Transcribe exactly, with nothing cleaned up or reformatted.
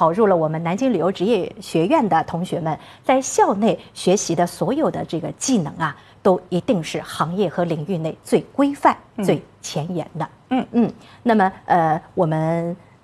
考入了我们南京旅游职业学院的同学们，在校内学习的所有的这个技能啊，都一定是行业和领域内最规范、最前沿的。嗯嗯。那么呃，我们